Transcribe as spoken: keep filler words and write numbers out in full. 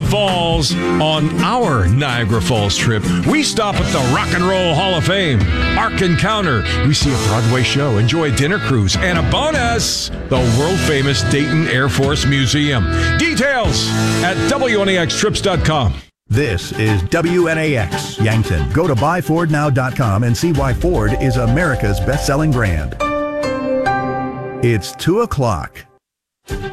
Falls. On our Niagara Falls trip, we stop at the Rock and Roll Hall of Fame, Ark Encounter. We see a Broadway show, enjoy a dinner cruise, and a bonus, the world-famous Dayton Air Force Museum. Details at W N A X trips dot com. This is W N A X Yankton. Go to buy ford now dot com and see why Ford is America's best-selling brand. It's two o'clock.